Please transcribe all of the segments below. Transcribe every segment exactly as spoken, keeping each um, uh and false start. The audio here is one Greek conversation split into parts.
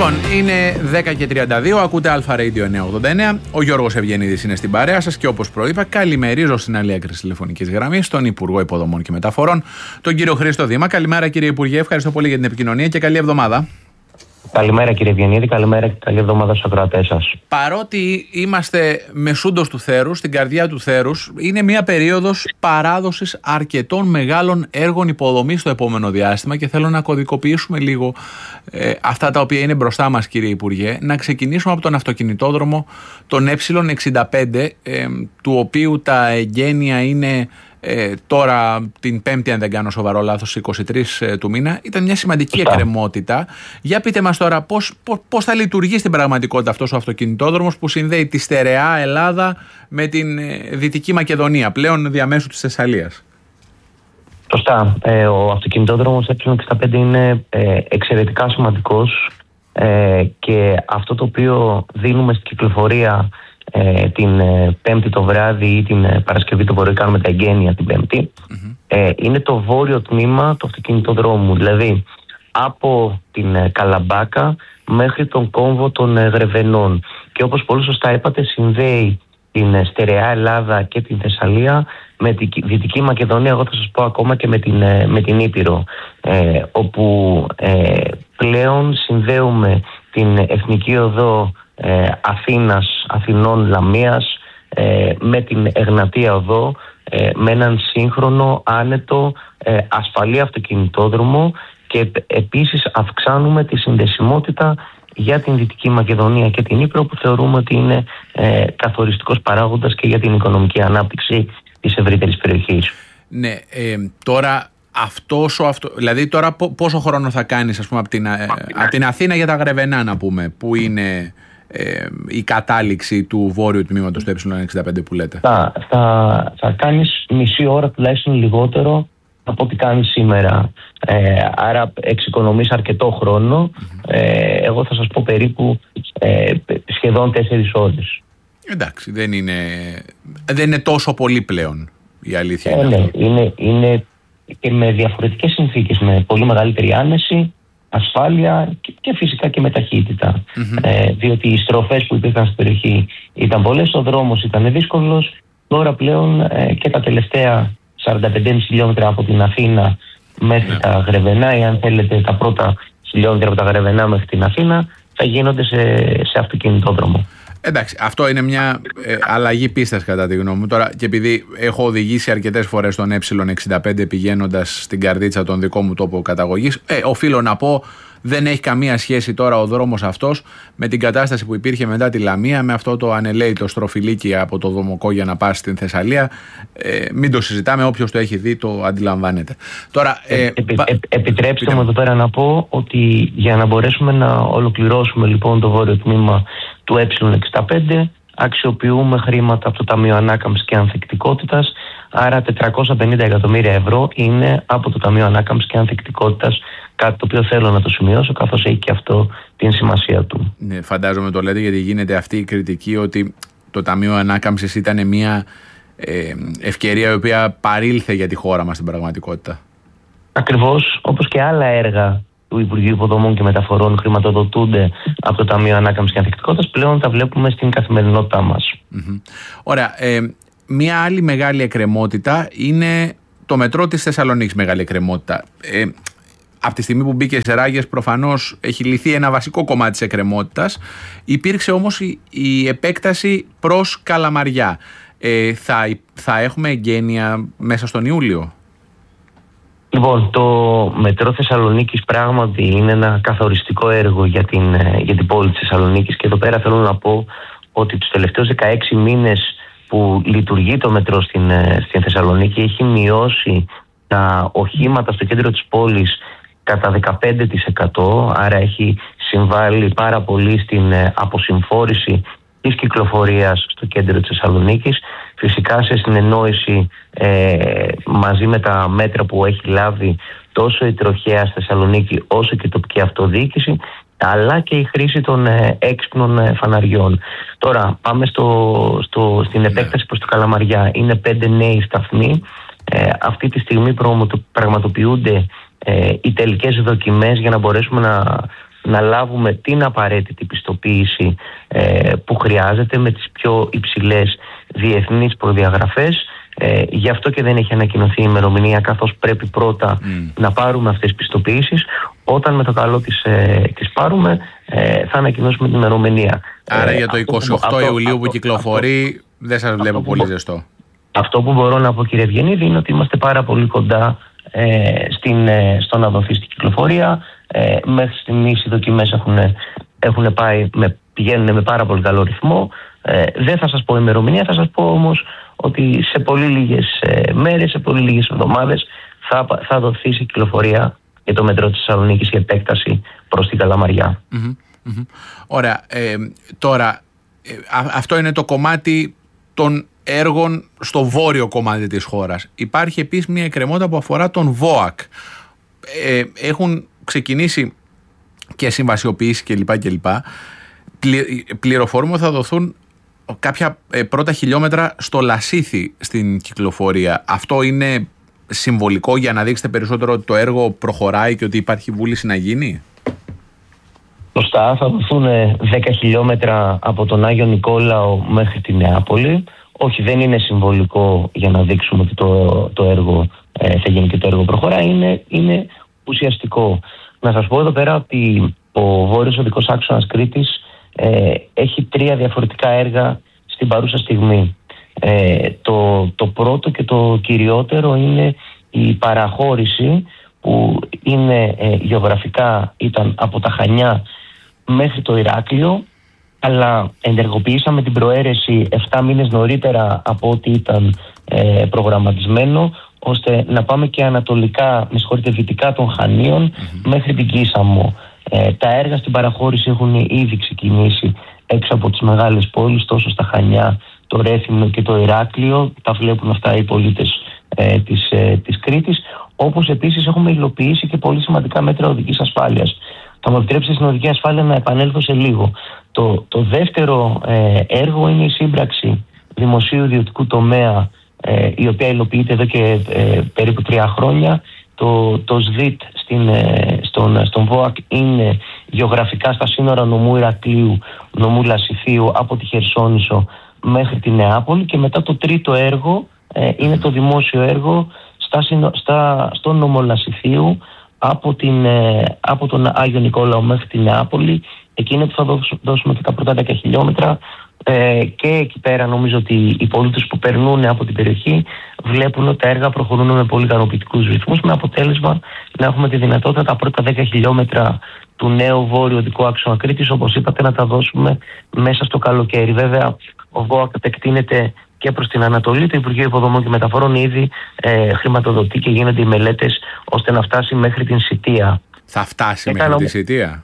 Λοιπόν, είναι δέκα και τριάντα δύο, ακούτε Αλφα Radio εννιακόσια ογδόντα εννέα. Ο Γιώργος Ευγενίδης είναι στην παρέα σας και όπως προείπα, καλημερίζω στην άλλη άκρη της τηλεφωνικής γραμμής τον Υπουργό Υποδομών και Μεταφορών, τον κύριο Χρήστο Δήμα. Καλημέρα, κύριε Υπουργέ, ευχαριστώ πολύ για την επικοινωνία και καλή εβδομάδα. Καλημέρα, κύριε Ευγενίδη, καλημέρα και καλή εβδομάδα στους ακροατές σας. Παρότι είμαστε μεσούντος του θέρους, στην καρδιά του θέρους, είναι μια περίοδος παράδοσης αρκετών μεγάλων έργων υποδομής στο επόμενο διάστημα και θέλω να κωδικοποιήσουμε λίγο ε, αυτά τα οποία είναι μπροστά μας, κύριε Υπουργέ. Να ξεκινήσουμε από τον αυτοκινητόδρομο, τον Ε εξήντα πέντε, ε, του οποίου τα εγγένεια είναι Ε, τώρα την Πέμπτη, αν δεν κάνω σοβαρό λάθος, είκοσι τρεις ε, του μήνα. Ήταν μια σημαντική εκκρεμότητα. Για πείτε μας τώρα πώς, πώς, πώς θα λειτουργεί στην πραγματικότητα αυτός ο αυτοκινητόδρομος που συνδέει τη στερεά Ελλάδα με την ε, Δυτική Μακεδονία, πλέον διαμέσου της Θεσσαλίας. Σωστά. Ε, ο αυτοκινητόδρομος Ε εξήντα πέντε είναι ε, εξαιρετικά σημαντικός ε, και αυτό το οποίο δίνουμε στην κυκλοφορία Ε, την ε, Πέμπτη το βράδυ ή την ε, Παρασκευή το πρωί, κάνουμε τα εγγένεια την Πέμπτη, mm-hmm. ε, είναι το βόρειο τμήμα του αυτοκινητοδρόμου, δηλαδή από την ε, Καλαμπάκα μέχρι τον κόμβο των ε, Γρεβενών, και όπως πολύ σωστά είπατε, συνδέει την ε, στερεά Ελλάδα και την Θεσσαλία με τη Δυτική Μακεδονία, εγώ θα σας πω ακόμα και με την, ε, με την Ήπειρο, ε, όπου ε, πλέον συνδέουμε την Εθνική Οδό Ε, Αθήνας, Αθηνών, Λαμίας ε, με την Εγνατία Οδό, ε, με έναν σύγχρονο, άνετο, ε, ασφαλή αυτοκινητόδρομο, και επίσης αυξάνουμε τη συνδεσιμότητα για την Δυτική Μακεδονία και την Ήπειρο, που θεωρούμε ότι είναι ε, καθοριστικός παράγοντας και για την οικονομική ανάπτυξη της ευρύτερης περιοχής. Ναι, ε, τώρα αυτός ο αυτο... δηλαδή τώρα πόσο χρόνο θα κάνεις, ας πούμε, από την, ε, από την Αθήνα για τα Γρεβενά, να πούμε, που είναι Ε, η κατάληξη του βόρειου τμήματος του Ε εξήντα πέντε που λέτε? Θα, θα, θα κάνεις μισή ώρα τουλάχιστον λιγότερο από ό,τι κάνεις σήμερα. Ε, άρα εξοικονομείς αρκετό χρόνο. Mm-hmm. Ε, εγώ θα σας πω περίπου ε, σχεδόν τέσσερις ώρες. Εντάξει, δεν είναι, δεν είναι τόσο πολύ πλέον, η αλήθεια ε, είναι, ναι, είναι, είναι και με διαφορετικές συνθήκες, με πολύ μεγαλύτερη άνεση, ασφάλεια και, και φυσικά και με ταχύτητα. Mm-hmm. Ε, διότι οι στροφές που υπήρχαν στην περιοχή ήταν πολλές, ο δρόμος ήταν δύσκολος. Τώρα πλέον ε, και τα τελευταία σαράντα πέντε κόμμα πέντε χιλιόμετρα από την Αθήνα μέχρι yeah. τα Γρεβενά, ή αν θέλετε τα πρώτα χιλιόμετρα από τα Γρεβενά μέχρι την Αθήνα, θα γίνονται σε, σε αυτοκινητόδρομο. Εντάξει, αυτό είναι μια ε, αλλαγή πίστας κατά τη γνώμη μου. Τώρα, και επειδή έχω οδηγήσει αρκετές φορές τον Ε εξήντα πέντε πηγαίνοντας στην καρδίτσα, τον δικό μου τόπο καταγωγής, ε, οφείλω να πω, δεν έχει καμία σχέση τώρα ο δρόμος αυτός με την κατάσταση που υπήρχε μετά τη Λαμία, με αυτό το ανελαίητο στροφιλίκι από το Δομοκό για να πας στην Θεσσαλία. Ε, μην το συζητάμε, όποιος το έχει δει το αντιλαμβάνεται. Τώρα, ε, Επι, ε, επιτρέψτε μου εδώ πέρα να πω ότι για να μπορέσουμε να ολοκληρώσουμε λοιπόν το βόρειο τμήμα του Ε εξήντα πέντε, αξιοποιούμε χρήματα από το Ταμείο Ανάκαμψης και Ανθεκτικότητας, άρα τετρακόσια πενήντα εκατομμύρια ευρώ είναι από το Ταμείο Ανάκαμψης και Ανθεκτικότητας, κάτι το οποίο θέλω να το σημειώσω, καθώς έχει και αυτό την σημασία του. Ναι, φαντάζομαι το λέτε γιατί γίνεται αυτή η κριτική ότι το Ταμείο Ανάκαμψης ήταν μια ε, ευκαιρία η οποία παρήλθε για τη χώρα μας στην πραγματικότητα. Ακριβώς, όπως και άλλα έργα του Υπουργείου Υποδομών και Μεταφορών χρηματοδοτούνται από το Ταμείο Ανάκαμψης και Ανθεκτικότητας, πλέον τα βλέπουμε στην καθημερινότητά μας. Mm-hmm. Ωραία. Ε, μια άλλη μεγάλη εκκρεμότητα είναι το μετρό της Θεσσαλονίκης. Μεγάλη εκκρεμότητα. Ε, από τη στιγμή που μπήκε σε ράγες, προφανώς έχει λυθεί ένα βασικό κομμάτι της εκκρεμότητας. Υπήρξε όμως η, η επέκταση προς Καλαμαριά. Ε, θα, θα έχουμε εγγένεια μέσα στον Ιούλιο? Λοιπόν, το μετρό Θεσσαλονίκης πράγματι είναι ένα καθοριστικό έργο για την, για την πόλη της Θεσσαλονίκης, και εδώ πέρα θέλω να πω ότι τους τελευταίους δεκαέξι μήνες που λειτουργεί το μετρό στην, στην Θεσσαλονίκη έχει μειώσει τα οχήματα στο κέντρο της πόλης κατά δεκαπέντε τοις εκατό, άρα έχει συμβάλει πάρα πολύ στην αποσυμφόρηση της κυκλοφορίας στο κέντρο της Θεσσαλονίκης, φυσικά σε συνεννόηση ε, μαζί με τα μέτρα που έχει λάβει τόσο η τροχέα στη Θεσσαλονίκη όσο και η τοπική αυτοδιοίκηση, αλλά και η χρήση των ε, έξυπνων ε, φαναριών. Τώρα πάμε στο, στο, στην επέκταση προς το Καλαμαριά. Είναι πέντε νέοι σταθμοί. Ε, αυτή τη στιγμή πραγματοποιούνται ε, οι τελικές δοκιμές για να μπορέσουμε να να λάβουμε την απαραίτητη πιστοποίηση ε, που χρειάζεται με τις πιο υψηλές διεθνείς προδιαγραφές. Ε, γι' αυτό και δεν έχει ανακοινωθεί η ημερομηνία, καθώς πρέπει πρώτα mm. να πάρουμε αυτές τις πιστοποίησεις. Όταν με το καλό τις, ε, τις πάρουμε ε, θα ανακοινώσουμε την ημερομηνία. Άρα ε, για το εικοστή όγδοη αυτό, Ιουλίου που αυτό, κυκλοφορεί αυτό, δεν σας βλέπω πολύ που, ζεστό. Αυτό που μπορώ να πω, κύριε Ευγενίδη, είναι ότι είμαστε πάρα πολύ κοντά ε, στην, ε, στο να δοθεί στην κυκλοφορία. Ε, μέχρι στιγμής οι δοκιμές έχουν, έχουν πάει με, πηγαίνουν με πάρα πολύ καλό ρυθμό. Ε, δεν θα σας πω ημερομηνία, θα σας πω όμως ότι σε πολύ λίγες ε, μέρες, σε πολύ λίγες εβδομάδες θα, θα δοθεί σε κυκλοφορία για το μετρό της Θεσσαλονίκης η επέκταση προς την Καλαμαριά. Mm-hmm, mm-hmm. Ωραία. Ε, τώρα, ε, α, αυτό είναι το κομμάτι των έργων στο βόρειο κομμάτι της χώρας. Υπάρχει επίσης μια εκκρεμότητα που αφορά τον ΒΟΑΚ. Ε, έχουν ξεκινήσει και συμβασιοποιήσει κλπ. κλπ. Πλη, πληροφορούμε θα δοθούν κάποια ε, πρώτα χιλιόμετρα στο Λασίθι στην κυκλοφορία. Αυτό είναι συμβολικό για να δείξετε περισσότερο ότι το έργο προχωράει και ότι υπάρχει βούληση να γίνει? Σωστά, θα δοθούν δέκα χιλιόμετρα από τον Άγιο Νικόλαο μέχρι τη Νεάπολη. Όχι, δεν είναι συμβολικό για να δείξουμε ότι το, το έργο ε, θα γίνει και το έργο προχωράει. Είναι, είναι ουσιαστικό. Να σας πω εδώ πέρα ότι ο Βόρειος Οδικός Άξονας Κρήτης ε, έχει τρία διαφορετικά έργα στην παρούσα στιγμή. Ε, το, το πρώτο και το κυριότερο είναι η παραχώρηση που είναι ε, γεωγραφικά ήταν από τα Χανιά μέχρι το Ηράκλειο, αλλά ενεργοποιήσαμε την προαίρεση εφτά μήνες νωρίτερα από ό,τι ήταν ε, προγραμματισμένο, ώστε να πάμε και ανατολικά, με συγχωρείτε, δυτικά των Χανίων mm-hmm. μέχρι την Κίσαμο. Ε, τα έργα στην παραχώρηση έχουν ήδη ξεκινήσει έξω από τις μεγάλες πόλεις, τόσο στα Χανιά, το Ρέθυμνο και το Ηράκλειο. Τα βλέπουν αυτά οι πολίτες ε, της, ε, της Κρήτης. Όπως επίσης έχουμε υλοποιήσει και πολύ σημαντικά μέτρα οδικής ασφάλειας. Θα μου επιτρέψετε στην οδική ασφάλεια να επανέλθω σε λίγο. Το, το δεύτερο ε, έργο είναι η σύμπραξη δημοσίου ιδιωτικού τομέα, ε, η οποία υλοποιείται εδώ και ε, περίπου τρία χρόνια. Το, το ΣΔΙΤ στην, ε, στον, στον ΒΟΑΚ είναι γεωγραφικά στα σύνορα νομού Ηρακλείου, νομού Λασιθίου, από τη Χερσόνησο μέχρι τη Νεάπολη. Και μετά το τρίτο έργο ε, είναι το δημόσιο έργο στα, στα, στον νομό Λασιθίου, από, την, ε, από τον Άγιο Νικόλαο μέχρι τη Νεάπολη. Εκείνο που θα δώσουμε και τα πρώτα δέκα χιλιόμετρα ε, και εκεί πέρα νομίζω ότι οι πολίτες που περνούν από την περιοχή βλέπουν ότι τα έργα προχωρούν με πολύ ικανοποιητικούς ρυθμούς, με αποτέλεσμα να έχουμε τη δυνατότητα τα πρώτα δέκα χιλιόμετρα του νέου βόρειο οδικού άξονα Κρήτης, όπως είπατε, να τα δώσουμε μέσα στο καλοκαίρι. Βέβαια, ο ΒΟΑΚ επεκτείνεται και προς την Ανατολή. Το Υπουργείο Υποδομών και Μεταφορών ήδη ε, χρηματοδοτεί και γίνονται οι μελέτες ώστε να φτάσει μέχρι την Σιτία. Θα φτάσει μέχρι Έκανα... τη Σιτία?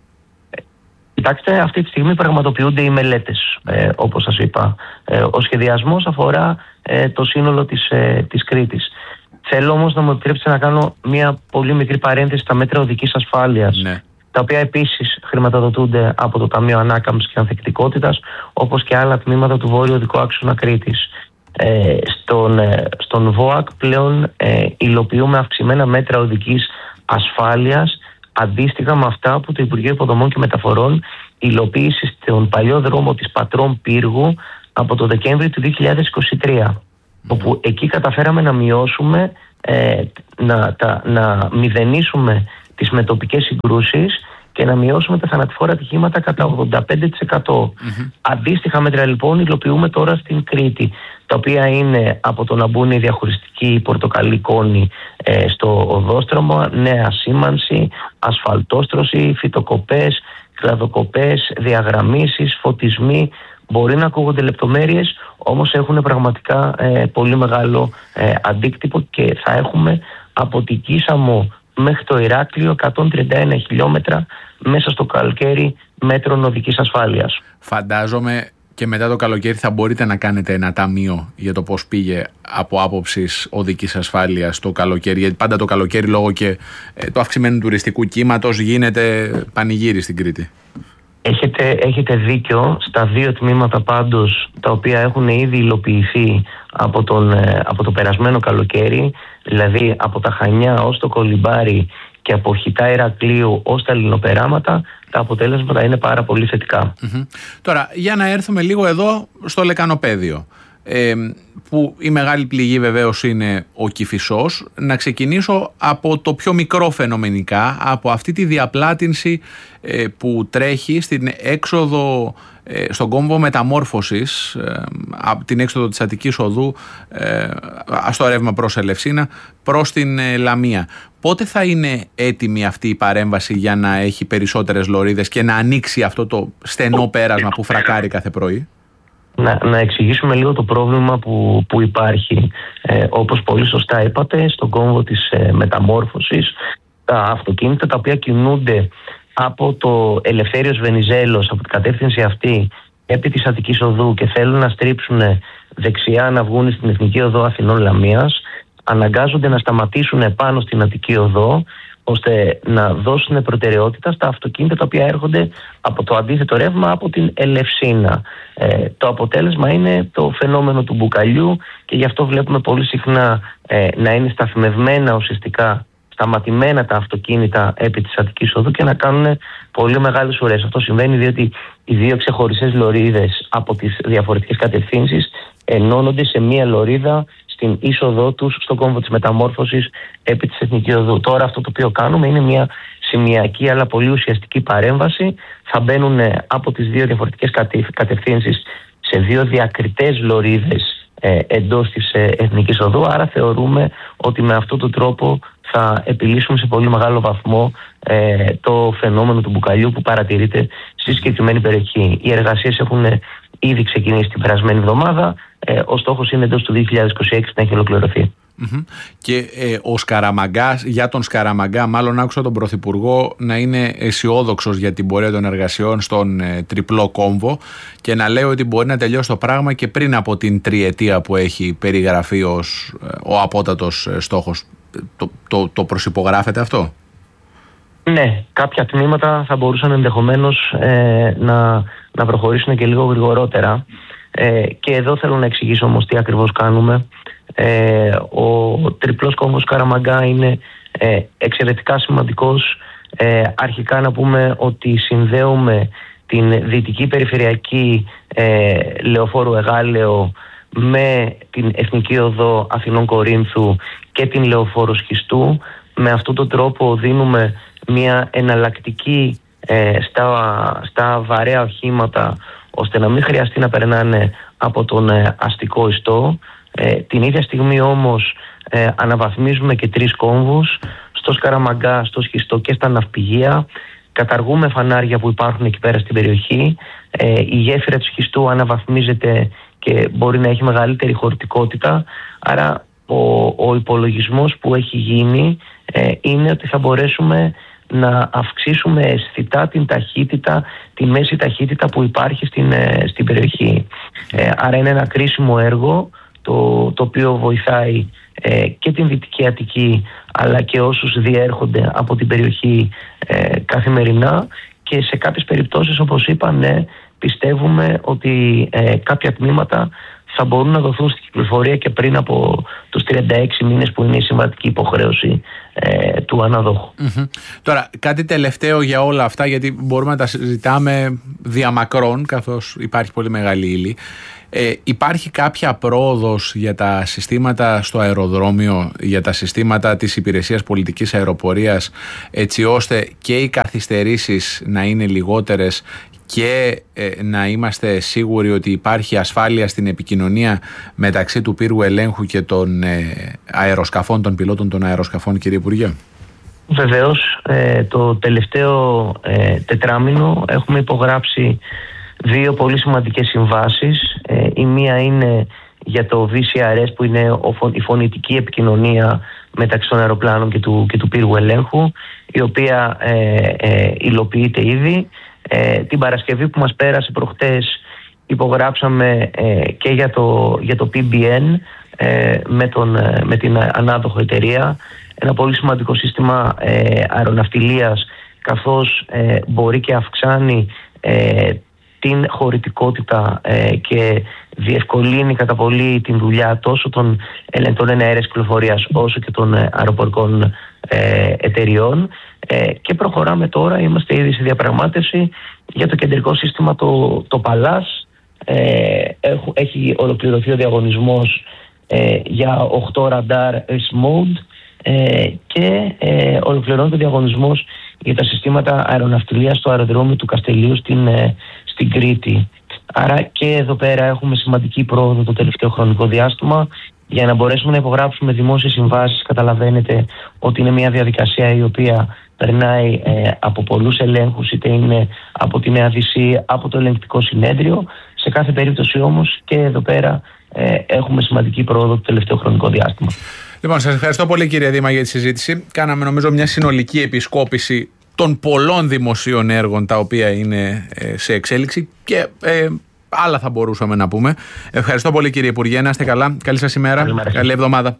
Κοιτάξτε, αυτή τη στιγμή πραγματοποιούνται οι μελέτες, ε, όπως σας είπα. Ε, ο σχεδιασμός αφορά ε, το σύνολο της, ε, της Κρήτης. Θέλω όμως να μου επιτρέψετε να κάνω μια πολύ μικρή παρένθεση στα μέτρα οδικής ασφάλειας, ναι. τα οποία επίσης χρηματοδοτούνται από το Ταμείο Ανάκαμψης και Ανθεκτικότητας, όπως και άλλα τμήματα του Βόρειου Οδικού Άξονα Κρήτης. Ε, στον, ε, στον ΒΟΑΚ πλέον ε, υλοποιούμε αυξημένα μέτρα οδικής ασφάλειας, αντίστοιχα με αυτά που το Υπουργείο Υποδομών και Μεταφορών υλοποίησε στον παλιό δρόμο της Πατρών Πύργου από το Δεκέμβριο του δύο χιλιάδες είκοσι τρία, mm. όπου εκεί καταφέραμε να μειώσουμε, ε, να, τα, να μηδενίσουμε τις μετοπικές συγκρούσεις και να μειώσουμε τα θανατηφόρα ατυχήματα κατά ογδόντα πέντε τοις εκατό. Mm-hmm. Αντίστοιχα μέτρα λοιπόν υλοποιούμε τώρα στην Κρήτη, τα οποία είναι από το να μπουν η διαχωριστική πορτοκαλί κόνη ε, στο οδόστρωμα, νέα σήμανση, ασφαλτόστρωση, φυτοκοπές, κλαδοκοπές, διαγραμμίσεις, φωτισμοί. Μπορεί να ακούγονται λεπτομέρειες, όμως έχουν πραγματικά ε, πολύ μεγάλο ε, αντίκτυπο και θα έχουμε από την Κίσαμο μέχρι το Ηράκλειο εκατόν τριάντα ένα χιλιόμετρα μέσα στο καλοκαίρι μέτρων οδικής ασφάλειας. Φαντάζομαι και μετά το καλοκαίρι θα μπορείτε να κάνετε ένα ταμείο για το πώς πήγε από άποψης οδικής ασφάλειας το καλοκαίρι, γιατί πάντα το καλοκαίρι λόγω και ε, του αυξημένου τουριστικού κύματος γίνεται πανηγύρι στην Κρήτη. Έχετε, έχετε δίκιο στα δύο τμήματα πάντως, τα οποία έχουν ήδη υλοποιηθεί από, τον, από το περασμένο καλοκαίρι, δηλαδή από τα Χανιά ως το Κολυμπάρι και από Χιτά Ηρακλείου ως τα λινοπεράματα, τα αποτέλεσματα είναι πάρα πολύ θετικά. Mm-hmm. Τώρα, για να έρθουμε λίγο εδώ στο λεκανοπαίδιο, ε, που η μεγάλη πληγή βεβαίως είναι ο Κηφισός. Να ξεκινήσω από το πιο μικρό φαινομενικά, από αυτή τη διαπλάτυνση ε, που τρέχει στην έξοδο, ε, στον κόμβο μεταμόρφωσης, ε, από την έξοδο της Αττικής Οδού ε, στο ρεύμα προς Ελευσίνα προς την ε, Λαμία. Πότε θα είναι έτοιμη αυτή η παρέμβαση για να έχει περισσότερες λωρίδες και να ανοίξει αυτό το στενό πέρασμα που φρακάρει κάθε πρωί? Να, να εξηγήσουμε λίγο το πρόβλημα που, που υπάρχει. Ε, όπως πολύ σωστά είπατε, στον κόμβο της ε, μεταμόρφωσης, τα αυτοκίνητα τα οποία κινούνται από το Ελευθέριος Βενιζέλος, από την κατεύθυνση αυτή, επί της Αττικής Οδού και θέλουν να στρίψουν δεξιά να βγουν στην Εθνική Οδό Αθηνών Λαμίας, αναγκάζονται να σταματήσουν πάνω στην Αττική Οδό, ώστε να δώσουν προτεραιότητα στα αυτοκίνητα τα οποία έρχονται από το αντίθετο ρεύμα, από την Ελευσίνα. Ε, το αποτέλεσμα είναι το φαινόμενο του μπουκαλιού και γι' αυτό βλέπουμε πολύ συχνά ε, να είναι σταθμευμένα, ουσιαστικά σταματημένα τα αυτοκίνητα επί της Αττικής Οδού και να κάνουν πολύ μεγάλες ουρές. Αυτό συμβαίνει διότι οι δύο ξεχωριστές λωρίδες από τις διαφορετικές κατευθύνσεις ενώνονται σε μία λωρίδα στην είσοδό τους στον κόμβο της μεταμόρφωσης επί της Εθνικής Οδού. Τώρα αυτό το οποίο κάνουμε είναι μια σημειακή αλλά πολύ ουσιαστική παρέμβαση. Θα μπαίνουν από τις δύο διαφορετικές κατευθύνσεις σε δύο διακριτές λωρίδες ε, εντός της ε, Εθνικής Οδού. Άρα θεωρούμε ότι με αυτόν τον τρόπο θα επιλύσουμε σε πολύ μεγάλο βαθμό ε, το φαινόμενο του μπουκαλιού που παρατηρείται στη συγκεκριμένη περιοχή. Οι εργασίες έχουν ήδη ξεκινήσει την περασμένη εβδομάδα. Ε, ο στόχος είναι εντός του δύο χιλιάδες είκοσι έξι να έχει ολοκληρωθεί. Mm-hmm. Και ε, ο Σκαραμαγκάς, για τον Σκαραμαγκά, μάλλον άκουσα τον Πρωθυπουργό να είναι αισιόδοξος για την πορεία των εργασιών στον ε, τριπλό κόμβο και να λέει ότι μπορεί να τελειώσει το πράγμα και πριν από την τριετία που έχει περιγραφεί ως ε, ο απότατος ε, στόχος. Το, το, το προσυπογράφεται αυτό? Ναι, κάποια τμήματα θα μπορούσαν ενδεχομένως ε, να, να προχωρήσουν και λίγο γρηγορότερα. Ε, και εδώ θέλω να εξηγήσω όμως τι ακριβώς κάνουμε. Ε, ο τριπλός κόμβος Σκαραμαγκά είναι ε, εξαιρετικά σημαντικός. Ε, αρχικά να πούμε ότι συνδέουμε την δυτική περιφερειακή ε, λεωφόρου Εγάλεο με την Εθνική Οδό Αθηνών Κορίνθου και την λεωφόρο Σχιστού. Με αυτόν τον τρόπο δίνουμε μια εναλλακτική ε, στα, στα βαρέα οχήματα, ώστε να μην χρειαστεί να περνάνε από τον ε, αστικό ιστό. Ε, την ίδια στιγμή όμως ε, αναβαθμίζουμε και τρεις κόμβους, στο Σκαραμαγκά, στο Σχιστό και στα ναυπηγεία. Καταργούμε φανάρια που υπάρχουν εκεί πέρα στην περιοχή. Ε, η γέφυρα του Σχιστού αναβαθμίζεται και μπορεί να έχει μεγαλύτερη χωρητικότητα. Άρα ο, ο υπολογισμός που έχει γίνει ε, είναι ότι θα μπορέσουμε να αυξήσουμε αισθητά την ταχύτητα, τη μέση ταχύτητα που υπάρχει στην, ε, στην περιοχή. Ε, άρα είναι ένα κρίσιμο έργο το, το οποίο βοηθάει ε, και την Δυτική Αττική αλλά και όσους διέρχονται από την περιοχή ε, καθημερινά, και σε κάποιες περιπτώσεις, όπως είπα, ναι, πιστεύουμε ότι ε, κάποια τμήματα θα μπορούν να δοθούν στην κυκλοφορία και πριν από τους τριάντα έξι μήνες που είναι η συμβατική υποχρέωση ε, του αναδόχου. Mm-hmm. Τώρα, κάτι τελευταίο για όλα αυτά, γιατί μπορούμε να τα συζητάμε διαμακρών, καθώς υπάρχει πολύ μεγάλη ύλη. Ε, υπάρχει κάποια πρόοδος για τα συστήματα στο αεροδρόμιο, για τα συστήματα της Υπηρεσίας Πολιτικής Αεροπορίας, έτσι ώστε και οι καθυστερήσεις να είναι λιγότερες και ε, να είμαστε σίγουροι ότι υπάρχει ασφάλεια στην επικοινωνία μεταξύ του πύργου ελέγχου και των ε, αεροσκαφών, των πιλότων των αεροσκαφών, κύριε Υπουργέ? Βεβαίως, ε, το τελευταίο ε, τετράμινο έχουμε υπογράψει δύο πολύ σημαντικές συμβάσεις. Ε, η μία είναι για το βι σι αρ ες, που είναι η φωνητική επικοινωνία μεταξύ των αεροπλάνων και του, και του πύργου ελέγχου, η οποία ε, ε, υλοποιείται ήδη. Ε, την Παρασκευή που μας πέρασε προχτές υπογράψαμε ε, και για το, για το πι μπι εν ε, με, τον, ε, με την ανάδοχο εταιρεία, ένα πολύ σημαντικό σύστημα ε, αεροναυτιλίας, καθώς ε, μπορεί και αυξάνει ε, την χωρητικότητα ε, και διευκολύνει κατά πολύ την δουλειά τόσο των ελεγκτών εναέρειας κυκλοφορίας όσο και των ε, αεροπορικών ε, εταιριών. Ε, και προχωράμε τώρα, είμαστε ήδη σε διαπραγμάτευση για το κεντρικό σύστημα το, το Παλάς. Ε, έχει, έχει ολοκληρωθεί ο διαγωνισμός ε, για οκτώ ραντάρ S-Mode ε, και ε, ολοκληρώνεται ο διαγωνισμός για τα συστήματα αεροναυτιλίας στο αεροδρόμιο του Καστελίου στην, ε, στην Κρήτη. Άρα και εδώ πέρα έχουμε σημαντική πρόοδο το τελευταίο χρονικό διάστημα. Για να μπορέσουμε να υπογράψουμε δημόσιες συμβάσεις, καταλαβαίνετε ότι είναι μια διαδικασία η οποία περνάει ε, από πολλούς ελέγχους, είτε είναι από τη Νέα Δύση, από το ελεγκτικό συνέδριο. Σε κάθε περίπτωση όμως και εδώ πέρα ε, έχουμε σημαντική πρόοδο το τελευταίο χρονικό διάστημα. Λοιπόν, σας ευχαριστώ πολύ κύριε Δήμα για τη συζήτηση. Κάναμε νομίζω μια συνολική επισκόπηση των πολλών δημοσίων έργων τα οποία είναι ε, σε εξέλιξη και ε, άλλα θα μπορούσαμε να πούμε. Ευχαριστώ πολύ κύριε Υπουργέ, να είστε καλά. Καλή σας ημέρα. Καλημέρα. Καλή εβδομάδα.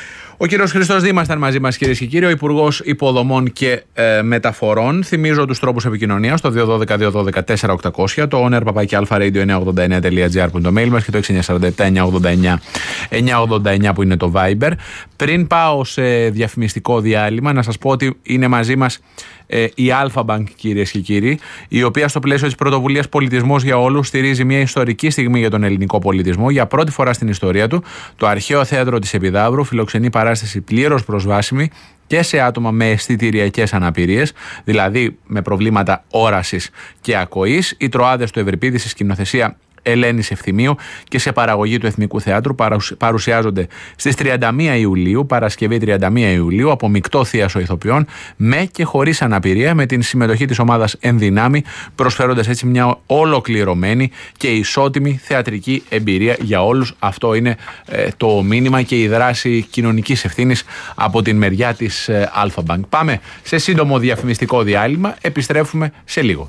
Ο κύριος Χριστός Δήμας ήταν μαζί μας, κυρίες και κύριοι, ο Υπουργός Υποδομών και ε, Μεταφορών. Θυμίζω τους τρόπους επικοινωνίας, το δύο ένα δύο δύο ένα δύο τέσσερα οκτακόσια, το owner παπάκι αλφα-radio εννιακόσια ογδόντα εννέα τελεία τζι άρ που είναι το mail μας και το έξι εννιά τέσσερα επτά εννιακόσια ογδόντα εννέα εννιακόσια ογδόντα εννέα που είναι το Viber. Πριν πάω σε διαφημιστικό διάλειμμα, να σας πω ότι είναι μαζί μας ε, η Alpha Bank, κυρίες και κύριοι, η οποία στο πλαίσιο της πρωτοβουλίας Πολιτισμός για Όλους στηρίζει μια ιστορική στιγμή για τον ελληνικό πολιτισμό. Για πρώτη φορά στην ιστορία του, το Αρχαίο Θέατρο της Επιδαύρου φιλοξενεί παράσταση πλήρως προσβάσιμη και σε άτομα με αισθητηριακές αναπηρίες, δηλαδή με προβλήματα όρασης και ακοής. Οι Τροάδες του Ευρυπίδη στη σκηνοθεσία Ελένης Ευθυμίου και σε παραγωγή του Εθνικού Θεάτρου παρουσιάζονται στις τριάντα μία Ιουλίου, Παρασκευή τριάντα μία Ιουλίου, από μεικτό θίασο ηθοποιών με και χωρίς αναπηρία, με την συμμετοχή της ομάδας Ενδυνάμει, προσφέροντας έτσι μια ολοκληρωμένη και ισότιμη θεατρική εμπειρία για όλους. Αυτό είναι ε, το μήνυμα και η δράση κοινωνικής ευθύνης από την μεριά της ε, Alpha Bank. Πάμε σε σύντομο διαφημιστικό διάλειμμα, επιστρέφουμε σε λίγο.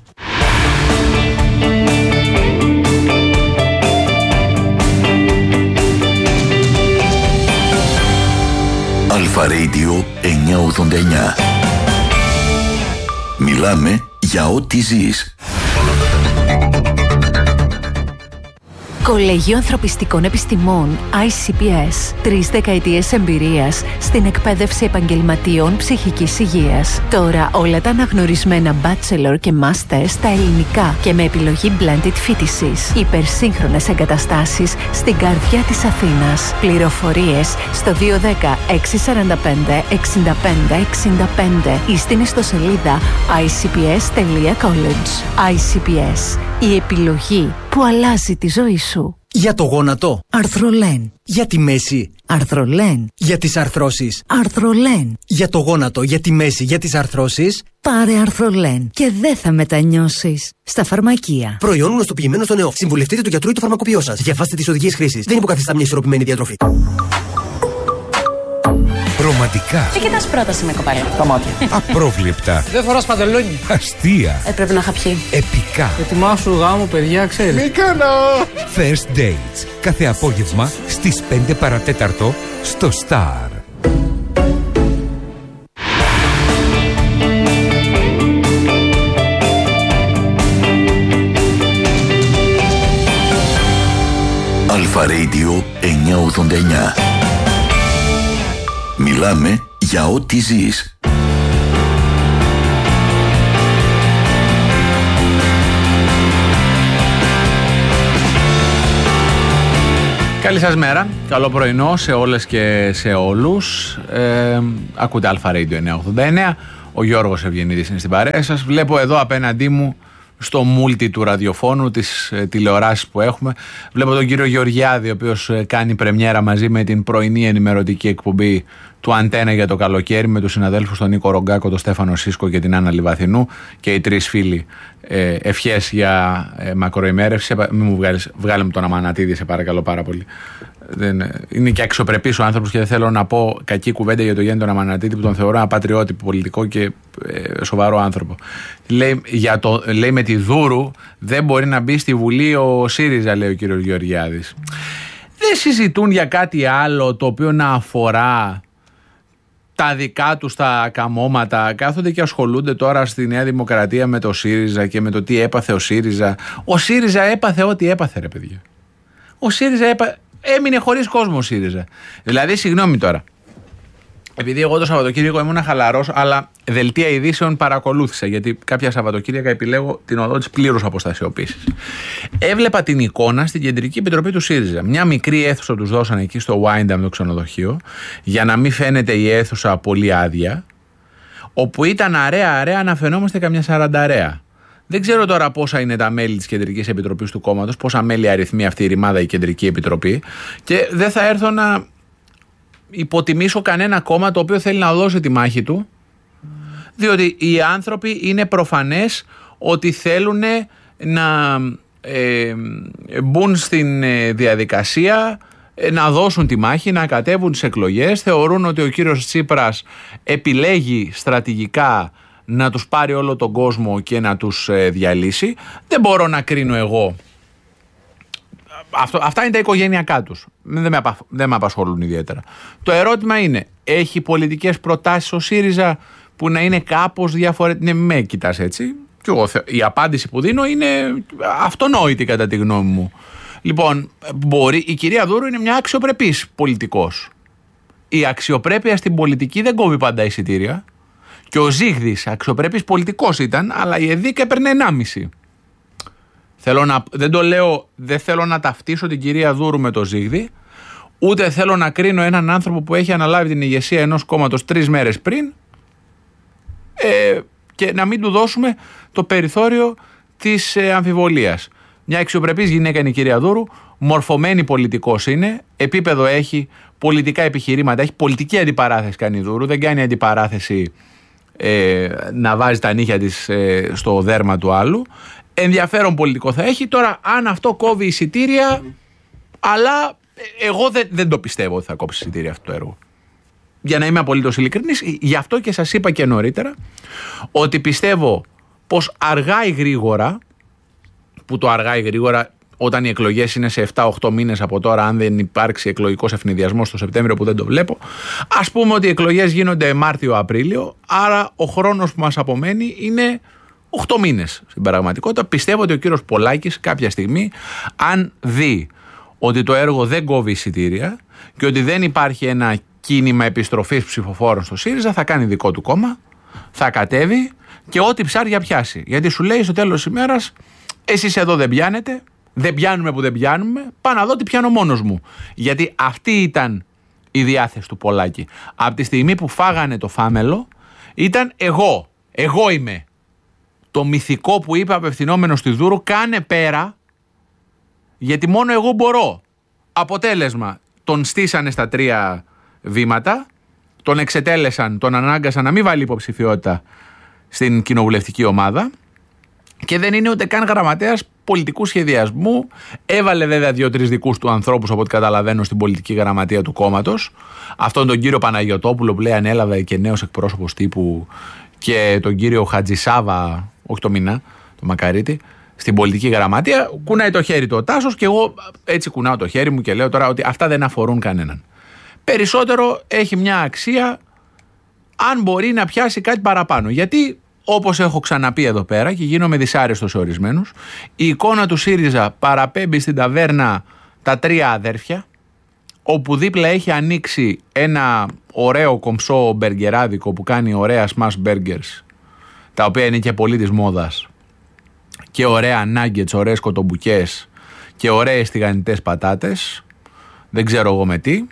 Αλφα Radio εννιακόσια ογδόντα εννέα. Μιλάμε για ό,τι ζεις. Κολέγιο Ανθρωπιστικών Επιστημών άι σι πι ες. Τρεις δεκαετίες εμπειρίας στην εκπαίδευση επαγγελματιών ψυχικής υγείας. Τώρα όλα τα αναγνωρισμένα bachelor και master στα ελληνικά και με επιλογή blended φοιτησης. Υπερσύγχρονες εγκαταστάσεις στην καρδιά της Αθήνας. Πληροφορίες στο δύο ένα μηδέν έξι τέσσερα πέντε έξι πέντε έξι πέντε ή στην ιστοσελίδα άι σι πι ες τελεία college. άι σι πι ες. Η επιλογή που αλλάζει τη ζωή σου. Για το γόνατο, Αρθρολέν. Για τη μέση, Αρθρολέν. για τις αρθρώσεις, Αρθρολέν. για το γόνατο, για τη μέση, για τις αρθρώσεις. Πάρε Αρθρολέν και δεν θα μετανιώσεις. Στα φαρμακεία. Προϊόν γνωστοποιημένο στο ΝΕΟΦ. Συμβουλευτείτε το γιατρό ή το φαρμακοποιό σας. Διαβάστε τις οδηγίες χρήσης. Δεν υποκαθιστά μια ισορροπημένη διατροφή. Ρομαντικά. Τι κοιτάς πρόταση με κοπέλα. Τα μάτια. Απρόβλεπτα. Δεν φοράς παντελόνι. Αστεία. Ε, πρέπει να είχα πιει. Επικά. Ετοιμάσου γάμο, παιδιά, ξέρεις. Μη κάνω. First Dates. Κάθε απόγευμα στις πέντε παρατέταρτο στο Star. Αλφα Radio εννιακόσια ογδόντα εννέα. Μιλάμε για ό,τι ζεις. Καλή σας μέρα, καλό πρωινό σε όλες και σε όλους. Ε, ακούτε Αλφα Radio εννιακόσια ογδόντα εννέα, ο Γιώργος Ευγενίδης είναι στην παρέα σας. Βλέπω εδώ απέναντί μου στο μούλτι του ραδιοφώνου, τις ε, τηλεοράσεις που έχουμε. Βλέπω τον κύριο Γεωργιάδη, ο οποίος ε, κάνει πρεμιέρα μαζί με την πρωινή ενημερωτική εκπομπή του Αντένα για το καλοκαίρι, με τους συναδέλφους τον Νίκο Ρογκάκο, τον Στέφανο Σίσκο και την Άννα Λιβαθινού, και οι τρεις φίλοι ε, ευχές για ε, μακροημέρευση. Μην μου βγάλεις, βγάλε μου τον Αμανατίδη, σε παρακαλώ πάρα πολύ. Δεν, είναι και αξιοπρεπής ο άνθρωπος και δεν θέλω να πω κακή κουβέντα για τον Γιάννη τον Αμανατίδη, που τον θεωρώ ένα πατριώτη πολιτικό και ε, σοβαρό άνθρωπο. Λέει, για το, λέει με τη Δούρου δεν μπορεί να μπει στη Βουλή ο ΣΥΡΙΖΑ, λέει ο κύριος Γεωργιάδης. Δεν συζητούν για κάτι άλλο το οποίο να αφορά τα δικά τους τα καμώματα, κάθονται και ασχολούνται τώρα στη Νέα Δημοκρατία με το ΣΥΡΙΖΑ και με το τι έπαθε ο ΣΥΡΙΖΑ. Ο ΣΥΡΙΖΑ έπαθε ό,τι έπαθε, ρε παιδιά. Ο ΣΥΡΙΖΑ έπα... έμεινε χωρίς κόσμο ο ΣΥΡΙΖΑ. Δηλαδή, συγγνώμη τώρα. Επειδή εγώ το Σαββατοκύριακο ήμουν χαλαρός, αλλά δελτία ειδήσεων παρακολούθησα, γιατί κάποια Σαββατοκύριακα επιλέγω την οδό της πλήρους αποστασιοποίησης. Έβλεπα την εικόνα στην Κεντρική Επιτροπή του ΣΥΡΙΖΑ. Μια μικρή αίθουσα τους δώσανε εκεί στο Windham, το ξενοδοχείο, για να μην φαίνεται η αίθουσα πολύ άδεια, όπου ήταν αρέα-αρέα να φαινόμαστε καμιά σαρανταρέα. Δεν ξέρω τώρα πόσα είναι τα μέλη της Κεντρικής Επιτροπής του κόμματος, πόσα μέλη αριθμεί αυτή η ρημάδα η Κεντρική Επιτροπή, και δεν θα έρθω να υποτιμήσω κανένα κόμμα το οποίο θέλει να δώσει τη μάχη του, διότι οι άνθρωποι είναι προφανές ότι θέλουν να ε, μπουν στην διαδικασία, να δώσουν τη μάχη, να κατέβουν τις εκλογές. Θεωρούν ότι ο κύριος Τσίπρας επιλέγει στρατηγικά να τους πάρει όλο τον κόσμο και να τους διαλύσει. Δεν μπορώ να κρίνω εγώ. Αυτό, αυτά είναι τα οικογενειακά τους. Δεν με, απα, δεν με απασχολούν ιδιαίτερα. Το ερώτημα είναι, έχει πολιτικές προτάσεις ο ΣΥΡΙΖΑ που να είναι κάπως διαφορετικές? Ναι, με κοιτάς έτσι. Και εγώ, η απάντηση που δίνω είναι αυτονόητη κατά τη γνώμη μου. Λοιπόν, μπορεί, η κυρία Δούρου είναι μια αξιοπρεπής πολιτικός. Η αξιοπρέπεια στην πολιτική δεν κόβει πάντα εισιτήρια. Και ο Ζίγδης αξιοπρεπής πολιτικός ήταν, αλλά η ΕΔΙΚ έπαιρνε ενάμιση. Θέλω να, δεν το λέω, δεν θέλω να ταυτίσω την κυρία Δούρου με το Ζίγδη, ούτε θέλω να κρίνω έναν άνθρωπο που έχει αναλάβει την ηγεσία ενός κόμματος τρεις μέρες πριν, ε, και να μην του δώσουμε το περιθώριο της ε, αμφιβολίας. Μια αξιοπρεπής γυναίκα είναι η κυρία Δούρου, μορφωμένη πολιτικός είναι, επίπεδο έχει, πολιτικά επιχειρήματα έχει, πολιτική αντιπαράθεση κάνει η Δούρου, δεν κάνει αντιπαράθεση ε, να βάζει τα νύχια της ε, στο δέρμα του άλλου. Ενδιαφέρον πολιτικό θα έχει. Τώρα, αν αυτό κόβει εισιτήρια, αλλά εγώ δεν, δεν το πιστεύω ότι θα κόψει εισιτήρια αυτό το έργο. Για να είμαι απολύτως ειλικρινής, γι' αυτό και σας είπα και νωρίτερα ότι πιστεύω πως αργά ή γρήγορα, που το αργά ή γρήγορα όταν οι εκλογές είναι σε επτά οκτώ μήνες από τώρα, αν δεν υπάρξει εκλογικός ευνηδιασμός το Σεπτέμβριο που δεν το βλέπω, ας πούμε ότι οι εκλογές γίνονται Μάρτιο-Απρίλιο, άρα ο χρόνος που μας απομένει είναι οκτώ μήνες στην πραγματικότητα. Πιστεύω ότι ο κύριος Πολάκης κάποια στιγμή, αν δει ότι το έργο δεν κόβει εισιτήρια και ότι δεν υπάρχει ένα κίνημα επιστροφής ψηφοφόρων στο ΣΥΡΙΖΑ, θα κάνει δικό του κόμμα, θα κατέβει και ό,τι ψάρια πιάσει. Γιατί σου λέει στο τέλος της ημέρας, εσείς εδώ δεν πιάνετε, δεν πιάνουμε που δεν πιάνουμε, πάω να δω τι πιάνω μόνος μου. Γιατί αυτή ήταν η διάθεση του Πολάκη. Από τη στιγμή που φάγανε το φάμελο, ήταν εγώ, εγώ είμαι. Το μυθικό που είπε απευθυνόμενο στη Δούρου, κάνε πέρα, γιατί μόνο εγώ μπορώ. Αποτέλεσμα, τον στήσανε στα τρία βήματα, τον εξετέλεσαν, τον ανάγκασαν να μην βάλει υποψηφιότητα στην κοινοβουλευτική ομάδα και δεν είναι ούτε καν γραμματέας πολιτικού σχεδιασμού. Έβαλε βέβαια δύο-τρεις δικούς του ανθρώπους, από ό,τι καταλαβαίνω, στην πολιτική γραμματεία του κόμματος. Αυτόν τον κύριο Παναγιωτόπουλο που λέει ανέλαβε και νέος εκπρόσωπος τύπου, και τον κύριο Χατζησάβα, όχι το Μινά, το Μακαρίτη, στην πολιτική γραμματεία. Κουνάει το χέρι του ο Τάσος και εγώ έτσι κουνάω το χέρι μου και λέω τώρα ότι αυτά δεν αφορούν κανέναν. Περισσότερο έχει μια αξία αν μπορεί να πιάσει κάτι παραπάνω. Γιατί, όπως έχω ξαναπεί εδώ πέρα και γίνομαι δυσάρεστος σε ορισμένους, η εικόνα του ΣΥΡΙΖΑ παραπέμπει στην ταβέρνα Τα Τρία Αδέρφια, όπου δίπλα έχει ανοίξει ένα ωραίο κομψό μπεργκεράδικο που κάνει ωραία smash burgers, τα οποία είναι και πολύ της μόδας, και ωραία nuggets, ωραίες κοτομπουκές και ωραίες τηγανιτές πατάτες, δεν ξέρω εγώ με τι.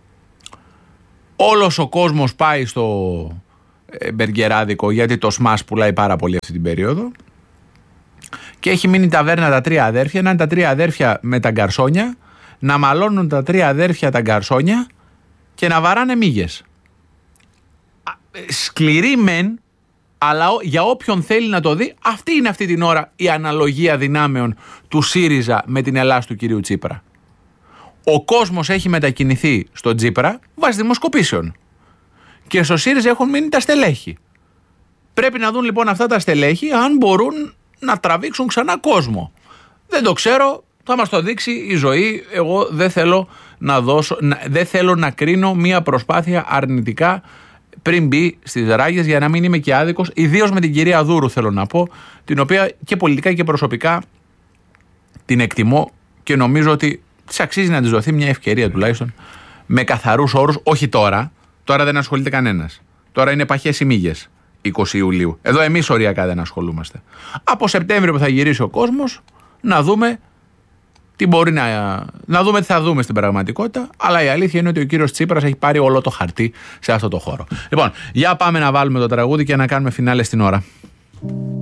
Όλος ο κόσμος πάει στο μπεργκεράδικο, γιατί το smash πουλάει πάρα πολύ αυτή την περίοδο, και έχει μείνει η ταβέρνα Τα Τρία Αδέρφια, να είναι τα τρία αδέρφια με τα γκαρσόνια, να μαλώνουν τα τρία αδέρφια τα γκαρσόνια και να βαράνε μύγες. Σκληρή μεν, αλλά για όποιον θέλει να το δει, αυτή είναι αυτή την ώρα η αναλογία δυνάμεων του ΣΥΡΙΖΑ με την Ελλάς του κυρίου Τσίπρα. Ο κόσμος έχει μετακινηθεί στο Τσίπρα βάσει δημοσκοπήσεων. Και στο ΣΥΡΙΖΑ έχουν μείνει τα στελέχη. Πρέπει να δουν λοιπόν αυτά τα στελέχη αν μπορούν να τραβήξουν ξανά κόσμο. Δεν το ξέρω, θα μας το δείξει η ζωή. Εγώ δεν θέλω να, δώσω, να, δεν θέλω να κρίνω μια προσπάθεια αρνητικά πριν μπει στις ράγες, για να μην είμαι και άδικος, ιδίως με την κυρία Δούρου θέλω να πω, την οποία και πολιτικά και προσωπικά την εκτιμώ και νομίζω ότι της αξίζει να της δοθεί μια ευκαιρία τουλάχιστον με καθαρούς όρους, όχι τώρα, τώρα δεν ασχολείται κανένας. Τώρα είναι παχές οι μύγες, είκοσι Ιουλίου. Εδώ εμείς οριακά δεν ασχολούμαστε. Από Σεπτέμβριο που θα γυρίσει ο κόσμος, να δούμε τι μπορεί να, να δούμε τι θα δούμε στην πραγματικότητα, αλλά η αλήθεια είναι ότι ο κύριος Τσίπρας έχει πάρει όλο το χαρτί σε αυτό το χώρο. Λοιπόν, για πάμε να βάλουμε το τραγούδι και να κάνουμε φινάλε στην ώρα.